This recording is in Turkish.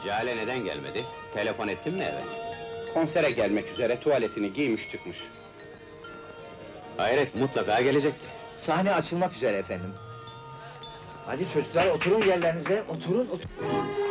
Cale neden gelmedi? Telefon ettin mi eve? Konsere gelmek üzere tuvaletini giymiş çıkmış. Hayret, mutlaka gelecekti. Sahne açılmak üzere efendim. Hadi çocuklar, oturun yerlerinize, oturun.